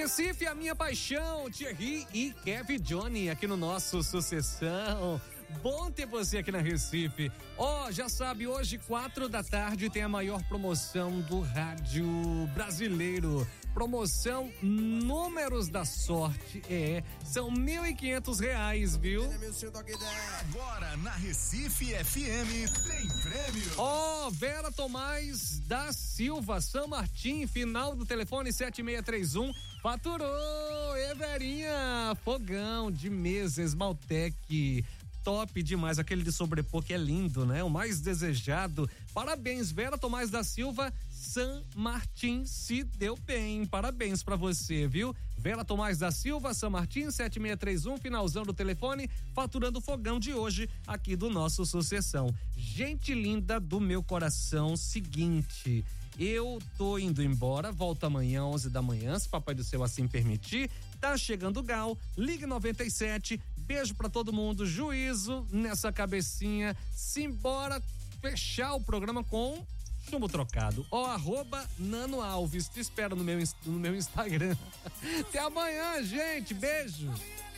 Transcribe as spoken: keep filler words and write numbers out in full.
Recife, a minha paixão, Thierry e Kevin Johnny aqui no nosso Sucessão. Bom ter você aqui na Recife. Ó, oh, já sabe, hoje, quatro da tarde, tem a maior promoção do rádio brasileiro. Promoção Números da Sorte. É, são mil e quinhentos reais, viu? Agora na Recife F M tem prêmio. Ó, oh, Vera Tomás da Silva, São Martim, final do telefone sete seis três um. Faturou! E Verinha, fogão de mesa Esmaltec. Top demais, aquele de sobrepor que é lindo, né? O mais desejado. Parabéns, Vera Tomás da Silva, São Martim, se deu bem. Parabéns pra você, viu? Vera Tomás da Silva, São Martim, sete seis três um, finalzão do telefone, faturando o fogão de hoje aqui do nosso Sucessão. Gente linda do meu coração, seguinte, eu tô indo embora, volto amanhã, onze da manhã, se Papai do Céu assim permitir. Tá chegando o Gal, ligue noventa e sete, beijo pra todo mundo, juízo nessa cabecinha, simbora fechar o programa com chumbo trocado. Ó, arroba Nano Alves, te espero no meu, no meu Instagram. Até amanhã, gente, beijo.